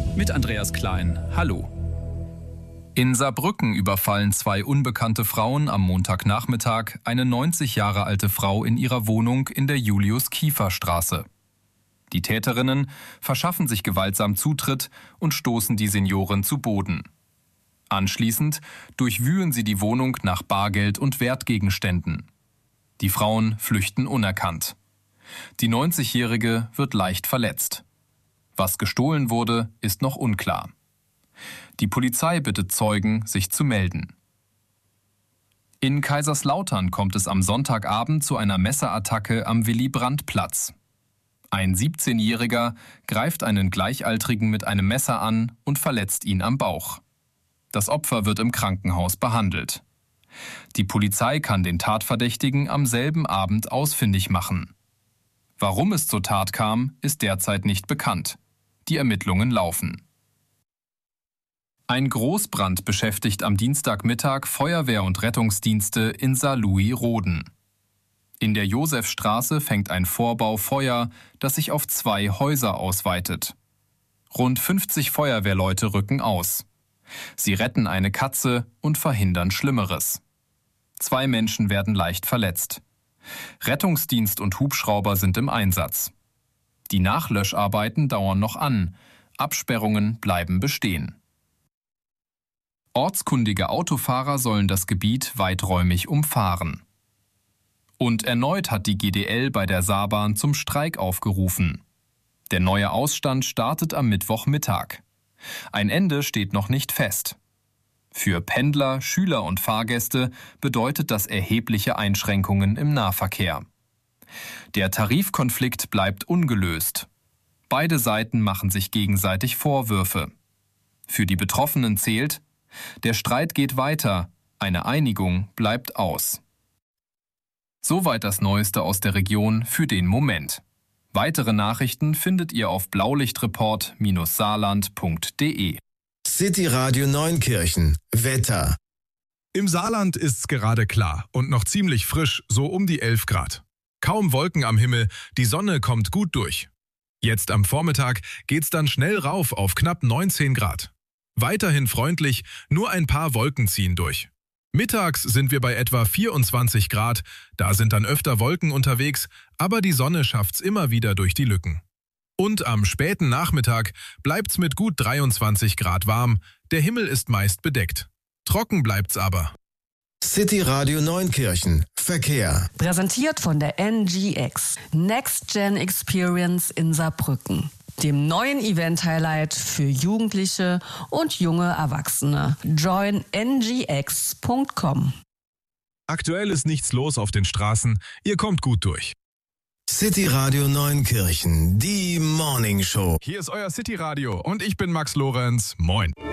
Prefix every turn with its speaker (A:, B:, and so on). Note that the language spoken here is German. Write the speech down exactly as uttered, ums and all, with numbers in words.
A: mit Andreas Klein. Hallo. In Saarbrücken überfallen zwei unbekannte Frauen am Montagnachmittag eine neunzig Jahre alte Frau in ihrer Wohnung in der Julius-Kiefer-Straße. Die Täterinnen verschaffen sich gewaltsam Zutritt und stoßen die Seniorin zu Boden. Anschließend durchwühlen sie die Wohnung nach Bargeld und Wertgegenständen. Die Frauen flüchten unerkannt. Die neunzigjährige wird leicht verletzt. Was gestohlen wurde, ist noch unklar. Die Polizei bittet Zeugen, sich zu melden. In Kaiserslautern kommt es am Sonntagabend zu einer Messerattacke am Willy-Brandt-Platz. Ein siebzehnjähriger greift einen Gleichaltrigen mit einem Messer an und verletzt ihn am Bauch. Das Opfer wird im Krankenhaus behandelt. Die Polizei kann den Tatverdächtigen am selben Abend ausfindig machen. Warum es zur Tat kam, ist derzeit nicht bekannt. Die Ermittlungen laufen. Ein Großbrand beschäftigt am Dienstagmittag Feuerwehr und Rettungsdienste in Saarlouis-Roden. In der Josefstraße fängt ein Vorbau Feuer, das sich auf zwei Häuser ausweitet. Rund fünfzig Feuerwehrleute rücken aus. Sie retten eine Katze und verhindern Schlimmeres. Zwei Menschen werden leicht verletzt. Rettungsdienst und Hubschrauber sind im Einsatz. Die Nachlöscharbeiten dauern noch an. Absperrungen bleiben bestehen. Ortskundige Autofahrer sollen das Gebiet weiträumig umfahren. Und erneut hat die G D L bei der Saarbahn zum Streik aufgerufen. Der neue Ausstand startet am Mittwochmittag. Ein Ende steht noch nicht fest. Für Pendler, Schüler und Fahrgäste bedeutet das erhebliche Einschränkungen im Nahverkehr. Der Tarifkonflikt bleibt ungelöst. Beide Seiten machen sich gegenseitig Vorwürfe. Für die Betroffenen zählt: Der Streit geht weiter, eine Einigung bleibt aus. Soweit das Neueste aus der Region für den Moment. Weitere Nachrichten findet ihr auf blaulichtreport Bindestrich saarland Punkt de.
B: City Radio Neunkirchen. Wetter.
C: Im Saarland ist's gerade klar und noch ziemlich frisch, so um die elf Grad. Kaum Wolken am Himmel, die Sonne kommt gut durch. Jetzt am Vormittag geht's dann schnell rauf auf knapp neunzehn Grad. Weiterhin freundlich, nur ein paar Wolken ziehen durch. Mittags sind wir bei etwa vierundzwanzig Grad, da sind dann öfter Wolken unterwegs, aber die Sonne schafft's immer wieder durch die Lücken. Und am späten Nachmittag bleibt's mit gut dreiundzwanzig Grad warm, der Himmel ist meist bedeckt. Trocken bleibt's aber.
B: City Radio Neunkirchen. Verkehr.
D: Präsentiert von der N G X. Next Gen Experience in Saarbrücken. Dem neuen Event-Highlight für Jugendliche und junge Erwachsene. join n g x punkt com.
C: Aktuell ist nichts los auf den Straßen, ihr kommt gut durch.
B: City Radio Neunkirchen, die Morning Show.
C: Hier ist euer City Radio und ich bin Max Lorenz. Moin.